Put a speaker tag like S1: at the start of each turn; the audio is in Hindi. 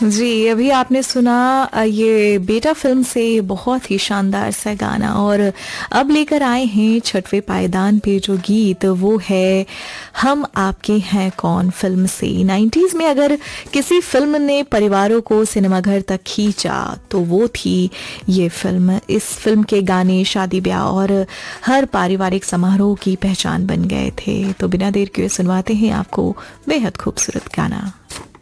S1: जी, अभी आपने सुना ये बेटा फ़िल्म से बहुत ही शानदार सा गाना। और अब लेकर आए हैं छठवें पायदान पे जो गीत, वो है हम आपके हैं कौन फ़िल्म से। 90s में अगर किसी फ़िल्म ने परिवारों को सिनेमाघर तक खींचा तो वो थी ये फ़िल्म। इस फ़िल्म के गाने शादी ब्याह और हर पारिवारिक समारोह की पहचान बन गए थे। तो बिना देर किए सुनवाते हैं आपको बेहद खूबसूरत गाना।